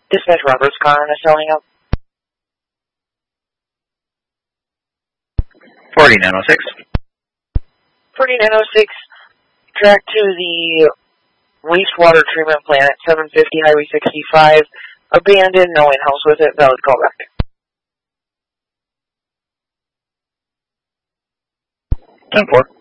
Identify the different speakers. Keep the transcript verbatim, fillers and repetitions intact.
Speaker 1: Dispatch Roberts car is selling up.
Speaker 2: forty-nine oh six.
Speaker 1: forty-nine oh six, track to the wastewater treatment plant at seven fifty Highway sixty-five. Abandoned, no in-house with it, valid callback.
Speaker 2: ten four.